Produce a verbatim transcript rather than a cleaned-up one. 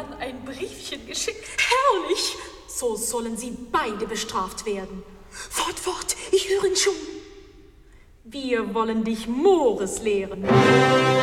Mann ein Briefchen geschickt. Herrlich! So sollen sie beide bestraft werden. Fort, fort, ich höre ihn schon. Wir wollen dich Mores lehren.